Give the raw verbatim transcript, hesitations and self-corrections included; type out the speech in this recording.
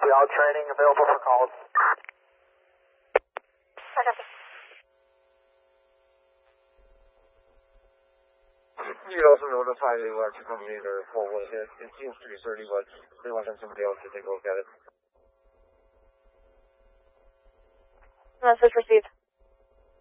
copy. All training available for calls. I copy. You also notify the electrical meter forward. It, it seems to be thirty, but they want somebody else to take a look at it. Message received.